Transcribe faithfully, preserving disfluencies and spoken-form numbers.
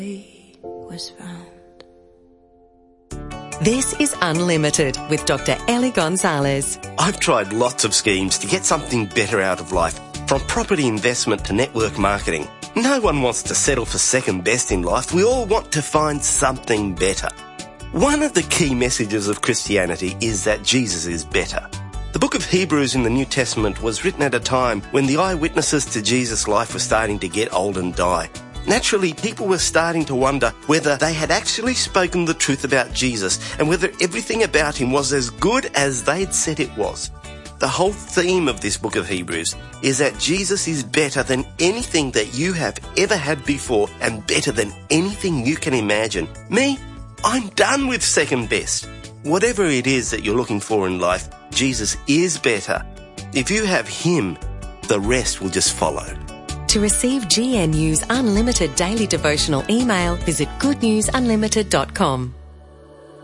was found. This is Unlimited with Doctor Ellie Gonzalez. I've tried lots of schemes to get something better out of life, from property investment to network marketing. No one wants to settle for second best in life. We all want to find something better. One of the key messages of Christianity is that Jesus is better. The book of Hebrews in the New Testament was written at a time when the eyewitnesses to Jesus' life were starting to get old and die. Naturally, people were starting to wonder whether they had actually spoken the truth about Jesus and whether everything about him was as good as they'd said it was. The whole theme of this book of Hebrews is that Jesus is better than anything that you have ever had before and better than anything you can imagine. Me, I'm done with second best. Whatever it is that you're looking for in life, Jesus is better. If you have him, the rest will just follow. To receive G N U's unlimited daily devotional email, visit good news unlimited dot com.